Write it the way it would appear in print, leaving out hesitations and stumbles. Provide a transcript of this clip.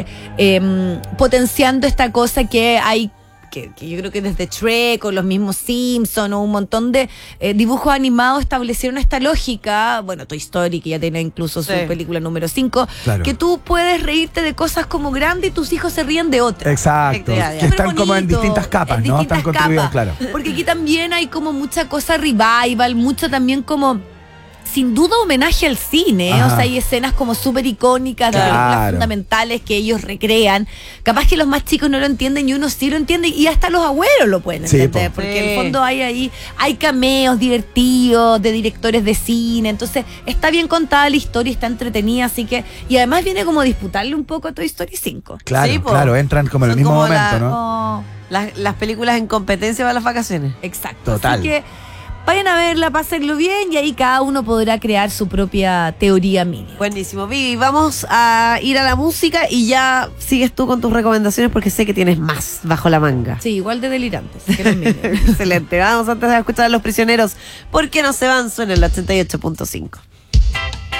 potenciando esta cosa que hay, que yo creo que desde Shrek o los mismos Simpsons o un montón de dibujos animados establecieron esta lógica, bueno, Toy Story, que ya tiene incluso su película número 5, claro, que tú puedes reírte de cosas como grandes y tus hijos se ríen de otras. Exacto, que están como en distintas capas, ¿no? Están construidas, claro. Porque aquí también hay como mucha cosa revival, mucho también como, sin duda, homenaje al cine. O sea, hay escenas como súper icónicas de películas fundamentales que ellos recrean. Capaz que los más chicos no lo entienden y uno sí lo entiende, y hasta los abuelos lo pueden entender, porque en el fondo hay cameos divertidos de directores de cine. Entonces está bien contada la historia, está entretenida, así que, y además viene como a disputarle un poco a Toy Story 5. Claro, claro, entran como en el mismo momento, ¿no? Las películas en competencia para las vacaciones. Exacto. Total. Así que vayan a verla, pásenlo bien, y ahí cada uno podrá crear su propia teoría mínima. Buenísimo, Vivi, vamos a ir a la música y ya sigues tú con tus recomendaciones, porque sé que tienes más bajo la manga. Sí, igual de delirantes que los míos. Excelente, vamos antes de escuchar a Los Prisioneros, porque no se van, suena el 88.5.